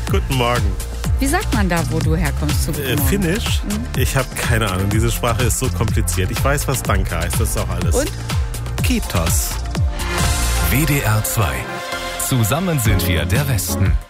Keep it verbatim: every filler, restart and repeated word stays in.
Guten Morgen. Wie sagt man da, wo du herkommst zu Äh, Finnisch? Mhm. Ich habe keine Ahnung. Diese Sprache ist so kompliziert. Ich weiß, was Danke heißt. Das ist auch alles. Und? Kiitos. W D R zwei. Zusammen sind wir der Westen.